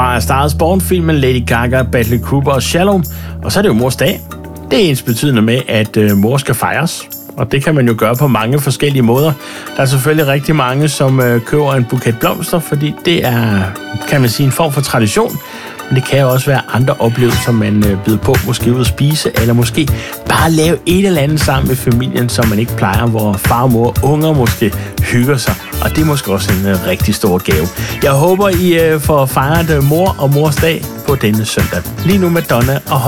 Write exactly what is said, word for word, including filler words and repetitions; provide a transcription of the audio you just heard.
fra Star is Born-filmen, Lady Gaga, Bradley Cooper og Shalom. Og så er det jo mors dag. Det er ensbetydende med, at øh, mor skal fejres. Og det kan man jo gøre på mange forskellige måder. Der er selvfølgelig rigtig mange, som øh, køber en buket blomster, fordi det er, kan man sige, en form for tradition. Men det kan jo også være andre oplevelser, man øh, byder på, måske ud at spise, eller måske bare lave et eller andet sammen med familien, som man ikke plejer, hvor far, mor og unger måske hygger sig. Og det er måske også en øh, rigtig stor gave. Jeg håber, I øh, får fejret øh, mor og mors dag på denne søndag. Lige nu Madonna og